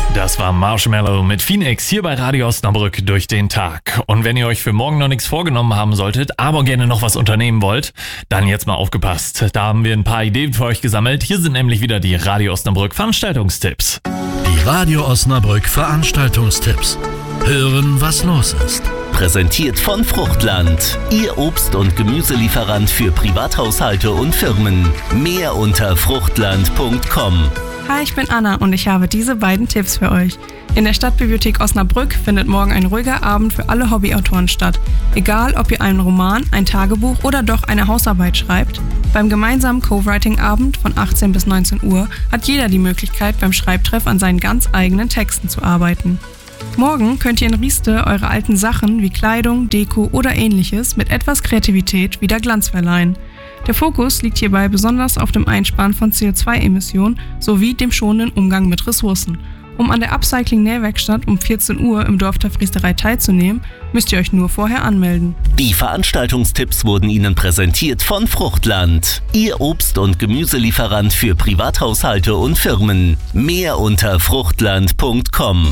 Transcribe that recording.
Das war Marshmallow mit Phoenix hier bei Radio Osnabrück durch den Tag. Und wenn ihr euch für morgen noch nichts vorgenommen haben solltet, aber gerne noch was unternehmen wollt, dann jetzt mal aufgepasst. Da haben wir ein paar Ideen für euch gesammelt. Hier sind nämlich wieder die Radio Osnabrück Veranstaltungstipps. Die Radio Osnabrück Veranstaltungstipps. Hören, was los ist. Präsentiert von Fruchtland, Ihr Obst- und Gemüselieferant für Privathaushalte und Firmen. Mehr unter fruchtland.com. Hi, ich bin Anna und ich habe diese beiden Tipps für euch. In der Stadtbibliothek Osnabrück findet morgen ein ruhiger Abend für alle Hobbyautoren statt. Egal, ob ihr einen Roman, ein Tagebuch oder doch eine Hausarbeit schreibt, beim gemeinsamen Co-Writing-Abend von 18 bis 19 Uhr hat jeder die Möglichkeit, beim Schreibtreff an seinen ganz eigenen Texten zu arbeiten. Morgen könnt ihr in Rieste eure alten Sachen wie Kleidung, Deko oder ähnliches mit etwas Kreativität wieder Glanz verleihen. Der Fokus liegt hierbei besonders auf dem Einsparen von CO2-Emissionen sowie dem schonenden Umgang mit Ressourcen. Um an der Upcycling-Nähwerkstatt um 14 Uhr im Dorf der Friesterei teilzunehmen, müsst ihr euch nur vorher anmelden. Die Veranstaltungstipps wurden Ihnen präsentiert von Fruchtland, Ihr Obst- und Gemüselieferant für Privathaushalte und Firmen. Mehr unter fruchtland.com.